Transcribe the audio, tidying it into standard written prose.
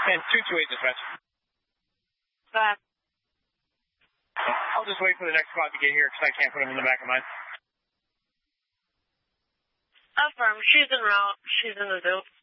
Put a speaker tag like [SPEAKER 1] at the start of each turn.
[SPEAKER 1] And 228 dispatch.
[SPEAKER 2] Back.
[SPEAKER 1] I'll just wait for the next squad to get here because I can't put them in the back of mine.
[SPEAKER 2] Affirm. She's en route. She's in the zoo.